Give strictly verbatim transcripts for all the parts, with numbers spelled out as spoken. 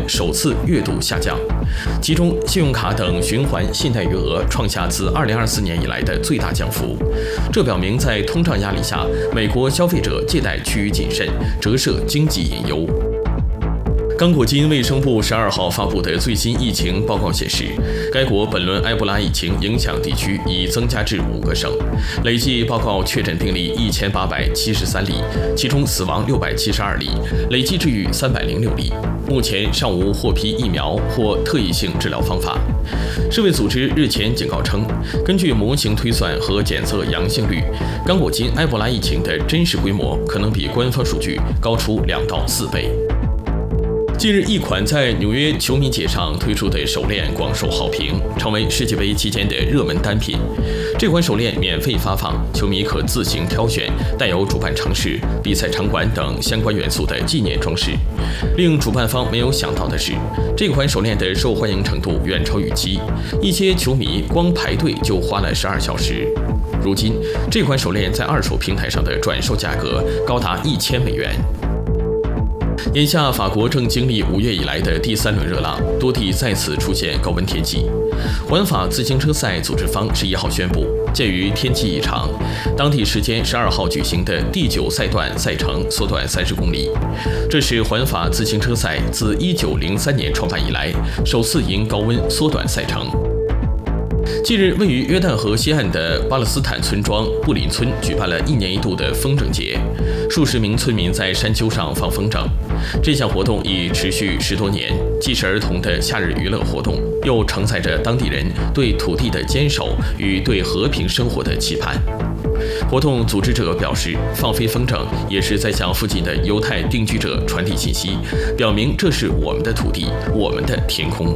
首次月度下降，其中信用卡等循环信贷余额创下自二零二四年以来的最大降幅。这表明在通胀压力下，美国消费者借贷趋于谨慎，折射经济隐忧。刚果金卫生部十二号发布的最新疫情报告显示，该国本轮埃博拉疫情影响地区已增加至五个省，累计报告确诊病例一千八百七十三例，其中死亡六百七十二例，累计治愈三百零六例。目前尚无获批疫苗或特异性治疗方法。世卫组织日前警告称，根据模型推算和检测阳性率，刚果金埃博拉疫情的真实规模可能比官方数据高出两到四倍。近日，一款在纽约球迷节上推出的手链广受好评，成为世界杯期间的热门单品。这款手链免费发放，球迷可自行挑选带有主办城市、比赛场馆等相关元素的纪念装饰。令主办方没有想到的是，这款手链的受欢迎程度远超预期，一些球迷光排队就花了十二小时。如今，这款手链在二手平台上的转售价格高达一千美元。眼下，法国正经历五月以来的第三轮热浪，多地再次出现高温天气。环法自行车赛组织方十一号宣布，鉴于天气异常，当地时间十二号举行的第九赛段赛程缩短三十公里。这是环法自行车赛自一九零三年创办以来首次因高温缩短赛程。近日，位于约旦河西岸的巴勒斯坦村庄布林村举办了一年一度的风筝节，数十名村民在山丘上放风筝。这项活动已持续十多年，既是儿童的夏日娱乐活动，又承载着当地人对土地的坚守与对和平生活的期盼。活动组织者表示，放飞风筝也是在向附近的犹太定居者传递信息，表明这是我们的土地，我们的天空。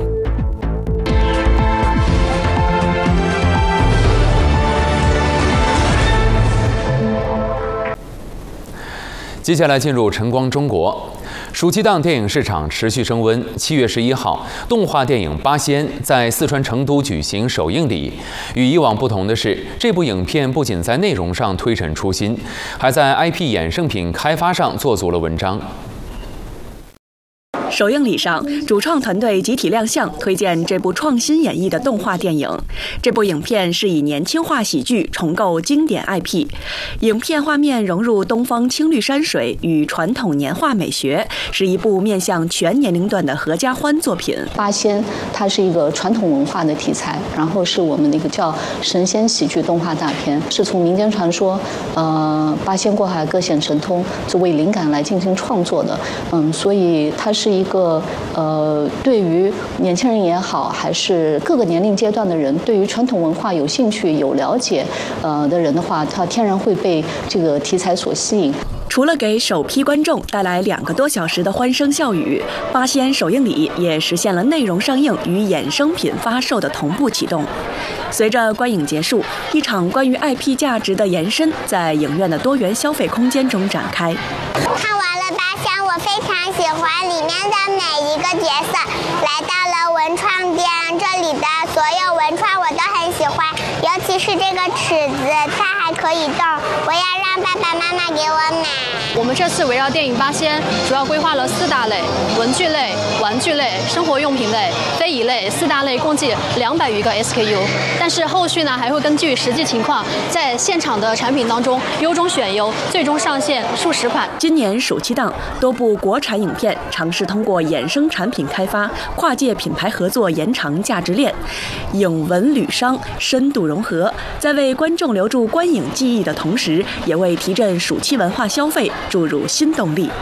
接下来进入晨光中国。暑期档电影市场持续升温。七月十一号，动画电影《八仙》在四川成都举行首映礼。与以往不同的是，这部影片不仅在内容上推陈出新，还在 I P 衍生品开发上做足了文章。 首映礼上，主创团队集体亮相，推荐这部创新演绎的动画电影。这部影片是以年轻化喜剧重构经典 I P， 影片画面融入东方青绿山水与传统年画美学，是一部面向全年龄段的合家欢作品。 八仙它是一个传统文化的题材，然后是我们的一个叫神仙喜剧动画大片，是从民间传说，呃，八仙过海各显神通作为灵感来进行创作的。嗯，所以它是一个呃，对于年轻人也好，还是各个年龄阶段的人，对于传统文化有兴趣、有了解呃的人的话，他天然会被这个题材所吸引。 除了给首批观众带来两个多小时的欢声笑语，八仙首映礼也实现了内容上映与衍生品发售的同步启动。随着观影结束，一场关于 I P 价值的延伸在影院的多元消费空间中展开。 看完了八仙，我非常喜欢里面的每一个角色。来到了文创店，这里的所有文创我都很喜欢，尤其是这个尺子，它还可以动，我要让爸爸妈妈给我买。 我们这次围绕电影《八仙》，主要规划了四大类：文具类、玩具类、生活用品类、非遗类，四大类共计两百余个 S K U。但是后续呢，还会根据实际情况，在现场的产品当中优中选优，最终上线数十款。 今年暑期档，多部国产影片尝试通过衍生产品开发、跨界品牌合作延长价值链，影文旅商深度融合，在为观众留住观影记忆的同时，也为提振暑期文化消费注入新动力。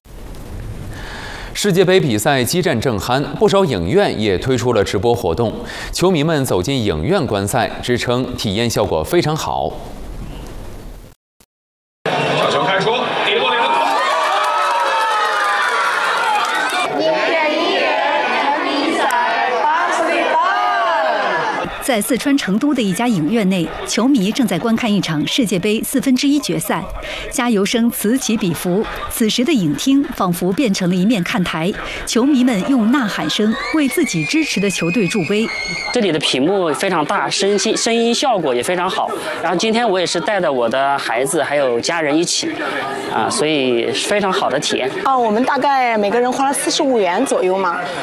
世界杯比赛激战正酣，不少影院也推出了直播活动，球迷们走进影院观赛，支称体验效果非常好。 小球开出，底部两个。 在四川成都的一家影院内，球迷正在观看一场世界杯四分之一决赛，加油声此起彼伏。此时的影厅仿佛变成了一面看台，球迷们用呐喊声为自己支持的球队助威。 这里的屏幕非常大，声音声音效果也非常好。然后今天我也是带着我的孩子还有家人一起，啊，所以非常好的体验。 哦，我们大概每个人花了四十五元左右嘛。